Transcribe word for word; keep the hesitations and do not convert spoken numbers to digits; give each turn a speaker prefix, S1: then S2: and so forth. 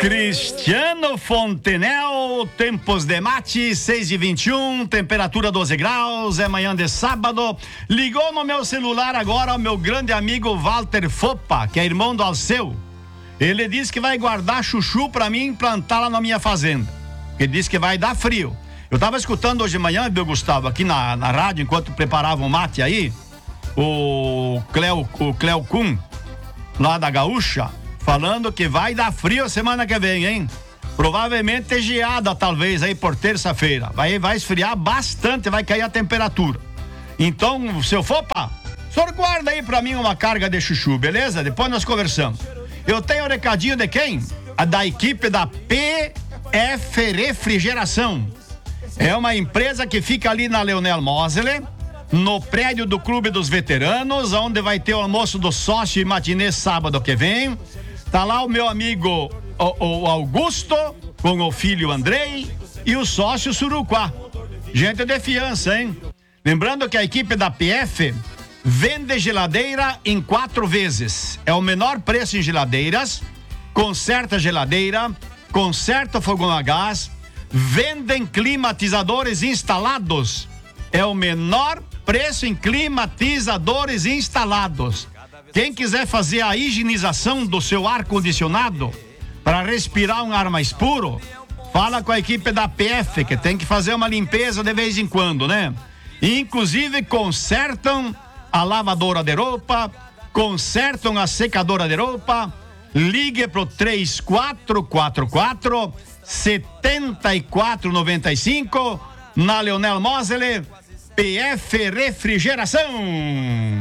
S1: Cristiano Fontenel, tempos de mate, seis e vinte e um, temperatura doze graus, é manhã de sábado. Ligou no meu celular agora o meu grande amigo Walter Fopa, que é irmão do Alceu. Ele disse que vai guardar chuchu pra mim plantar lá na minha fazenda. Ele disse que vai dar frio. Eu tava escutando hoje de manhã, meu Gustavo, aqui na, na rádio, enquanto preparava o mate aí, o Cleo, o Cleo Kuhn, lá da Gaúcha, falando que vai dar frio semana que vem, hein? Provavelmente geada, talvez, aí por terça-feira. Vai, vai esfriar bastante, vai cair a temperatura. Então, se eu for, pá, o senhor guarda aí pra mim uma carga de chuchu, beleza? Depois nós conversamos. Eu tenho um recadinho de quem? A da equipe da P F Refrigeração. É uma empresa que fica ali na Leonel Mosley, no prédio do Clube dos Veteranos, onde vai ter o almoço do sócio e matinê sábado que vem. Tá lá o meu amigo o, o Augusto, com o filho Andrei e o sócio Suruquá. Gente de fiança, hein? Lembrando que a equipe da P F vende geladeira em quatro vezes. É o menor preço em geladeiras, conserta geladeira, conserta fogão a gás, vendem climatizadores instalados. É o menor preço em climatizadores instalados. Quem quiser fazer a higienização do seu ar-condicionado para respirar um ar mais puro, fala com a equipe da P F, que tem que fazer uma limpeza de vez em quando, né? E, inclusive, consertam a lavadora de roupa, consertam a secadora de roupa. Ligue pro três quatro quatro quatro, sete quatro nove cinco na Leonel Mosley, P F Refrigeração.